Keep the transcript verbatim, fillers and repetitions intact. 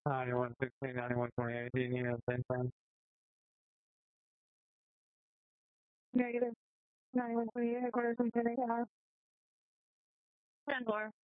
ninety-one sixteen, ninety-one twenty-eight, do you need at the same time? Negative. ninety-one twenty-eight, headquarters from ten eight hour. ten four.